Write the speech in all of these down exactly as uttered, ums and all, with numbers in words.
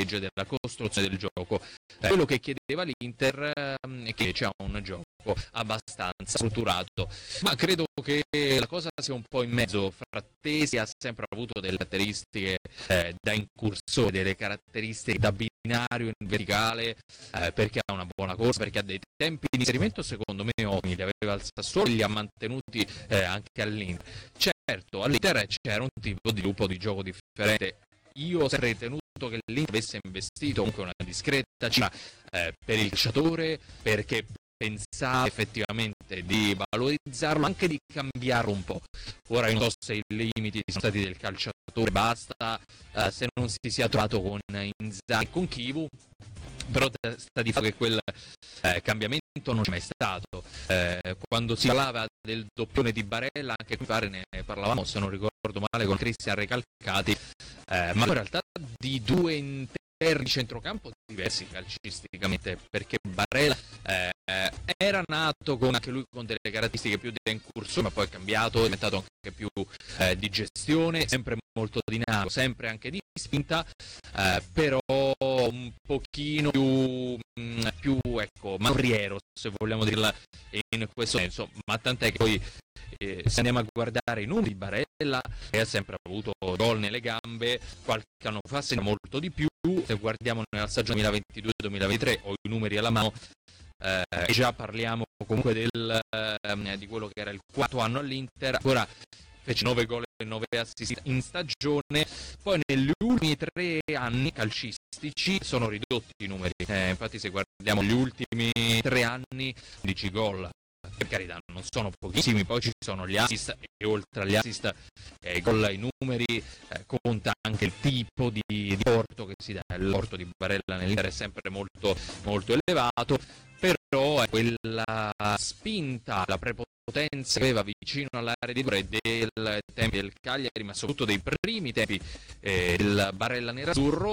legge della costruzione del gioco. Eh, quello che chiedeva l'Inter eh, è che c'è un gioco abbastanza strutturato, ma credo che la cosa sia un po' in mezzo. Frattesi ha sempre avuto delle caratteristiche eh, da incursore, delle caratteristiche da binario in verticale, eh, perché ha una buona corsa, perché ha dei tempi di inserimento secondo me ottimi, li aveva al Sassuolo, li ha mantenuti eh, anche all'Inter. Certo, all'Inter c'era un tipo di gruppo di gioco differente. Io ho sempre ritenuto che l'Inter avesse investito comunque una discreta cifra eh, per il calciatore, perché pensava effettivamente di valorizzarlo, anche di cambiarlo un po'. Ora io non so se i limiti sono stati del calciatore, basta, eh, se non si sia trovato con Inzaghi e con Chivu, però sta di fatto che quel eh, cambiamento non c'è mai stato. Eh, quando si parlava del doppione di Barella, anche qui pare ne parlavamo, se non ricordo male, con Cristian Recalcati, eh, ma in realtà di due interni di centrocampo diversi calcisticamente, perché Barella eh, era nato con anche lui con delle caratteristiche più di incursione, ma poi è cambiato, è diventato anche più eh, di gestione, sempre molto dinamico, sempre anche di spinta, eh, però un pochino più, mh, più ecco, manovriero, se vogliamo dirla in questo senso, ma tant'è che poi eh, se andiamo a guardare i numeri di Barella, che ha sempre avuto gol nelle gambe, qualche anno fa segna molto di più. Se guardiamo nella stagione duemilaventidue duemilaventitré, ho i numeri alla mano, eh, e già parliamo comunque del, eh, di quello che era il quarto anno all'Inter, ancora fece nove gol e nove assist in stagione. Poi negli ultimi tre anni calcistici sono ridotti i numeri, eh, infatti se guardiamo gli ultimi tre anni, undici gol, per carità non sono pochissimi, poi ci sono gli assist e oltre agli assist e eh, gol, i numeri, eh, conta anche il tipo di, di porto che si dà. Il porto di Barella nell'Inter è sempre molto, molto elevato, però è quella spinta, la prepotenza che aveva vicino all'area di rigore del tempo del Cagliari, ma soprattutto dei primi tempi eh, del Barella nerazzurro,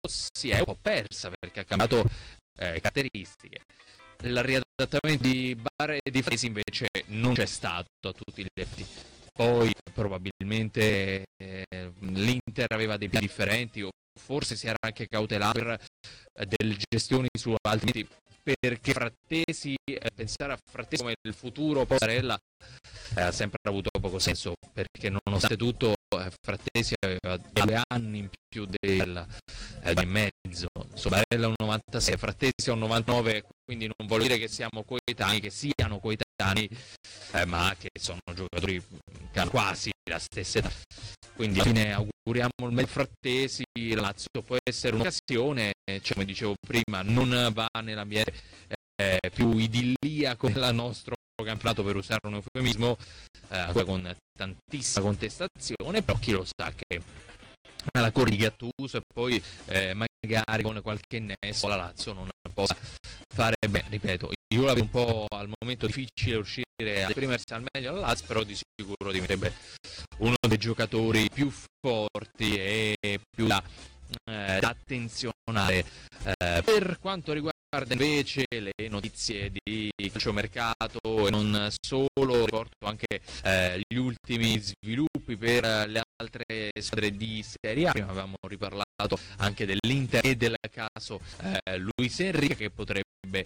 si è un po' persa perché ha cambiato eh, caratteristiche. Il riadattamento di Barre e di Frattesi invece non c'è stato a tutti gli effetti. Poi probabilmente eh, l'Inter aveva dei piani differenti, o forse si era anche cautelato per eh, delle gestioni su altri, perché Frattesi, eh, pensare a Frattesi come il futuro post Barella eh, ha sempre avuto poco senso, perché nonostante tutto eh, Frattesi aveva due anni in più del eh, e mezzo, insomma Barella è un novantasei, Frattesi è un novantanove, quindi non vuol dire che siamo coetanei, che siano coetanei, eh, ma che sono giocatori che hanno quasi la stessa età. Quindi alla fine auguriamo il meglio Frattesi. La Lazio può essere un'occasione, cioè, come dicevo prima, non va nell'ambiente eh, più idilliaco del nostro campionato, per usare un eufemismo, eh, con tantissima contestazione, però chi lo sa che alla corsa di Gattuso e poi eh, magari con qualche innesto la Lazio non possa fare bene. Ripeto, io la vedo un po' al momento difficile uscire ad esprimersi al meglio alla Lazio, però di sicuro diventerebbe uno dei giocatori più forti e più da, eh, da attenzionare. Eh, per quanto riguarda invece le notizie di calciomercato e non solo, riporto anche eh, gli ultimi sviluppi per le altre squadre di Serie A. Prima avevamo riparlato anche dell'Inter e del caso eh, Luis Enrique, che potrebbe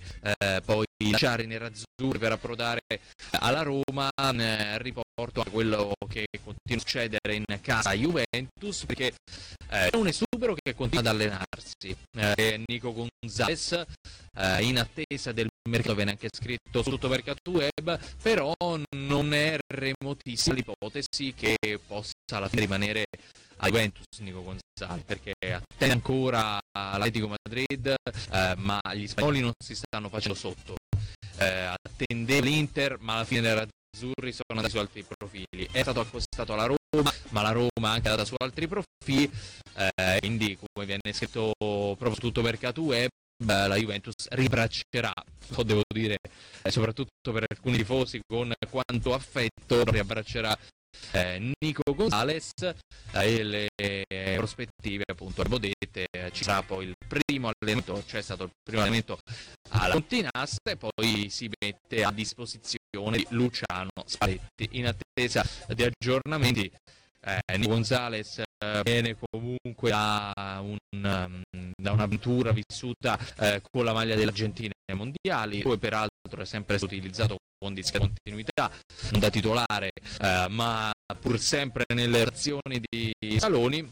eh, poi lasciare i nerazzurri per approdare alla Roma. Eh, riporto a quello che continua a succedere in casa Juventus, perché eh, è un esubero che continua ad allenarsi. Eh, Nico Gonzalez, eh, in attesa del mercato, viene anche scritto su Tuttomercato Web, però non è remotissima l'ipotesi che possa alla fine rimanere a Juventus Nico Gonzalez, perché attende ancora l'Atletico Madrid, eh, ma gli spagnoli non si stanno facendo sotto. Eh, attendeva l'Inter, ma alla fine dei nerazzurri sono andati su altri profili. È stato accostato alla Roma, ma la Roma ha anche andata su altri profili, eh, quindi come viene scritto proprio su Tuttomercato Web, la Juventus riabbraccerà, lo devo dire, eh, soprattutto per alcuni tifosi con quanto affetto, riabbraccerà eh, Nico Gonzalez, eh, e le eh, prospettive appunto abbiamo dette, eh, ci sarà poi il primo allenamento, c'è stato il primo allenamento alla Pontinas e poi si mette a disposizione di Luciano Spalletti in attesa di aggiornamenti. eh, Nico Gonzalez eh, viene comunque comunque da, un, da un'avventura vissuta eh, con la maglia dell'Argentina ai mondiali, dove peraltro è sempre stato utilizzato con discreta continuità, non da titolare, eh, ma pur sempre nelle azioni di Scaloni.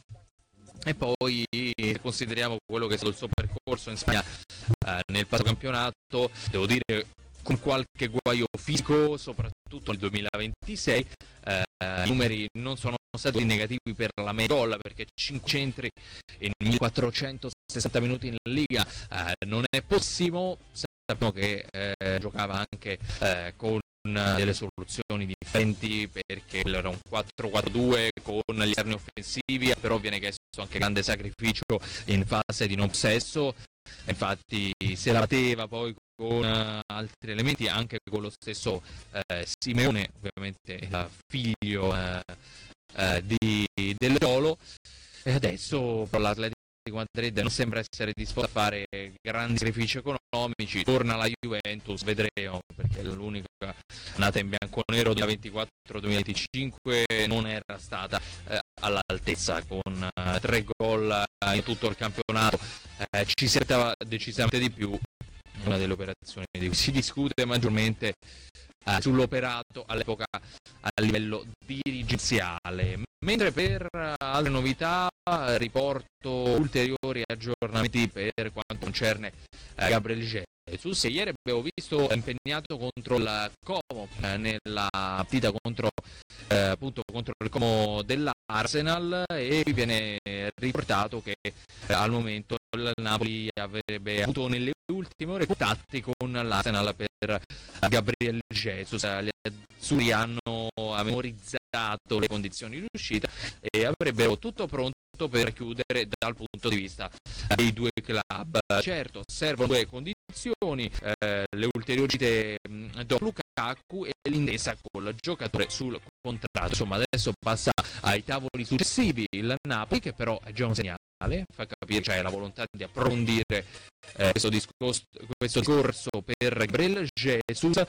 E poi consideriamo quello che è stato il suo percorso in Spagna eh, nel passato campionato, devo dire con qualche guaio fisico, soprattutto nel duemilaventisei. Eh, I numeri non sono stati negativi per la media gol, perché cinque centri in millequattrocentosessanta minuti in Liga eh, non è possibile. Sappiamo che eh, giocava anche eh, con delle soluzioni differenti, perché era un quattro quattro due con gli esterni offensivi, però viene chiesto anche grande sacrificio in fase di non possesso. Infatti se la batteva poi con uh, altri elementi, anche con lo stesso uh, Simeone, ovviamente il figlio uh, uh, di, del Cholo. E adesso per l'Atletico Madrid non sembra essere disposto a fare grandi sacrifici economici. Torna la Juventus, vedremo, perché l'unica annata in bianconero duemilaventiquattro duemilaventicinque non era stata eh, all'altezza, con eh, tre gol in tutto il campionato. Eh, ci si aspettava decisamente di più. Una delle operazioni di cui si discute maggiormente eh, sull'operato all'epoca a livello dirigenziale. Mentre per altre novità riporto ulteriori aggiornamenti per quanto concerne eh, Gabriel Jesus. Ieri abbiamo visto impegnato contro il Como eh, nella partita contro, eh, appunto contro il Como dell'Arsenal, e viene riportato che eh, al momento il Napoli avrebbe avuto nelle ultime ore contatti con l'Arsenal per Gabriel Jesus. Gli azzurri hanno memorizzato le condizioni di uscita e avrebbero tutto pronto per chiudere dal punto di vista dei due club. Certo, servono due condizioni, eh, le ulteriori uscite da Lukaku e l'intesa col giocatore sul contratto. Insomma, adesso passa ai tavoli successivi il Napoli, che però è già un segnale, fa capire che c'è la volontà di approfondire eh, questo, discorso, questo discorso per Gabriel Jesus.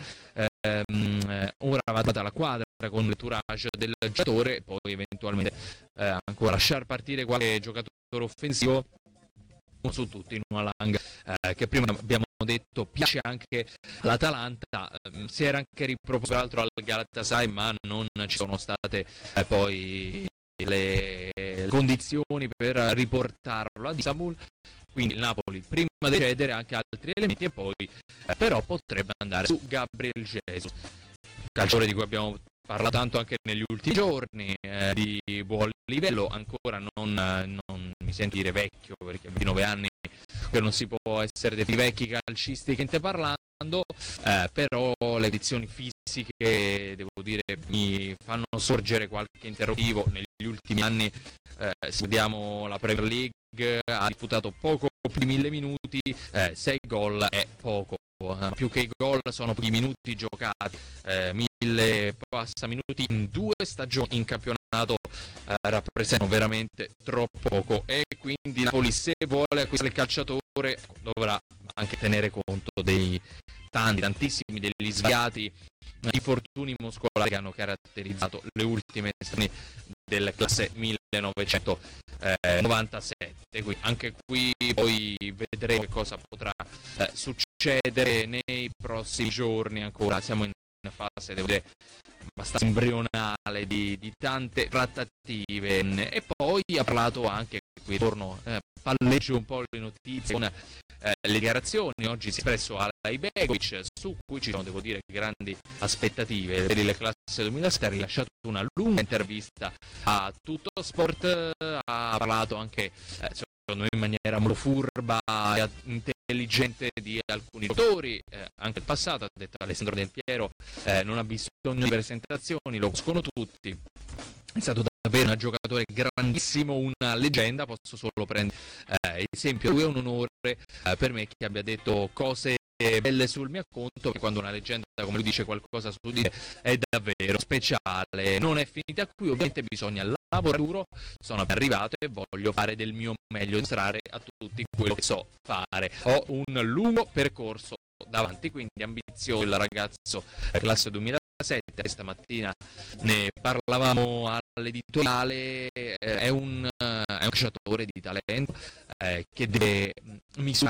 Eh, ora va data la quadra con l'entourage del giocatore e poi eventualmente eh, ancora lasciare partire qualche giocatore offensivo, su tutti Nualang, eh, che prima abbiamo detto piace anche l'Atalanta. Eh, si era anche riproposto peraltro al Galatasaray, ma non ci sono state eh, poi le condizioni per riportarlo ad Istanbul. Quindi il Napoli prima di cedere anche altri elementi, e poi eh, però potrebbe andare su Gabriel Jesus, calciatore di cui abbiamo parlato tanto anche negli ultimi giorni, eh, di buon livello. Ancora non, non mi sento dire vecchio, perché a ventinove anni che non si può essere detti vecchi calcisticamente parlando, eh, però le edizioni fisiche, devo dire, mi fanno sorgere qualche interrogativo. Negli ultimi anni eh, se vediamo la Premier League, ha disputato poco più di mille minuti, eh, sei gol è poco, uh, più che i gol sono più i minuti giocati, eh, mille passa minuti in due stagioni in campionato eh, rappresentano veramente troppo poco, e quindi Napoli, se vuole acquistare il calciatore, dovrà anche tenere conto dei tanti, tantissimi degli svariati infortuni muscolari che hanno caratterizzato le ultime stagioni della classe millenovecentonovantasette. Quindi anche qui poi vedremo che cosa potrà eh, succedere nei prossimi giorni. Ancora siamo in fase, devo dire, abbastanza embrionale di, di tante trattative. E poi ha parlato anche, qui torno, eh, palleggio un po' le notizie con eh, le dichiarazioni. Oggi si è espresso Ibegovic, su cui ci sono, devo dire, grandi aspettative per il classe duemilasette. Ha rilasciato una lunga intervista a Tutto Sport, ha parlato anche eh, secondo me in maniera molto furba e intelligente di alcuni giocatori, eh, anche il passato. Ha detto Alessandro Del Piero eh, non ha bisogno di presentazioni, lo conoscono tutti, è stato davvero un giocatore grandissimo, una leggenda. Posso solo prendere eh, esempio, lui è un onore eh, per me che abbia detto cose belle sul mio conto, che quando una leggenda come lui dice qualcosa su di me è davvero speciale. Non è finita qui, ovviamente bisogna lavorare duro, sono arrivato e voglio fare del mio meglio, mostrare a tutti quello che so fare. Ho un lungo percorso davanti, quindi ambizioso il ragazzo classe duemilasette. Stamattina ne parlavamo l'editoriale eh, è un, eh, è un calciatore di talento eh, che deve misurare